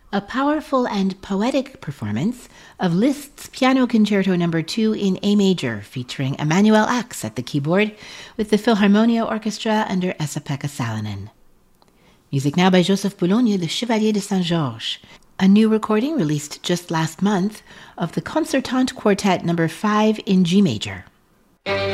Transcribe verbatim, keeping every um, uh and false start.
A powerful and poetic performance of Liszt's Piano Concerto number two in A major, featuring Emanuel Ax at the keyboard with the Philharmonia Orchestra under Esa-Pekka Salonen. Music now by Joseph Boulogne, Le Chevalier de Saint-Georges, a new recording released just last month of the Concertante Quartet number five in G major.